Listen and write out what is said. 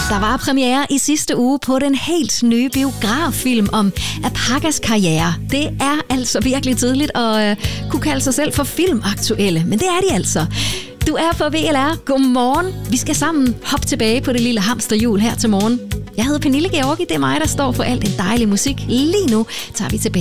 Der var premiere i sidste uge på den helt nye biograffilm om Apagas karriere. Det er altså virkelig tidligt at kunne kalde sig selv for filmaktuelle, men det er de altså. Du er på VLR. Godmorgen. Vi skal sammen hoppe tilbage på det lille hamsterhjul her til morgen. Jeg hedder Pernille Georgi. Det er mig, der står for alt den dejlige musik. Lige nu tager vi tilbage